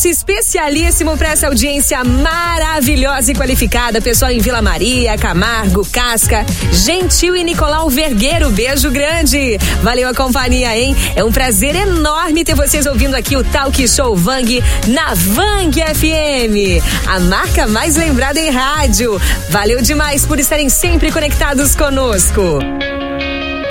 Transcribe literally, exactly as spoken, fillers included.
abraço especialíssimo para essa audiência maravilhosa e qualificada. Pessoal em Vila Maria, Camargo, Casca, Gentil e Nicolau Vergueiro. Beijo grande. Valeu a companhia, hein? É um prazer enorme ter vocês ouvindo aqui o Talk Show Vang na Vang F M, a marca mais lembrada em rádio. Valeu demais por estarem sempre conectados conosco.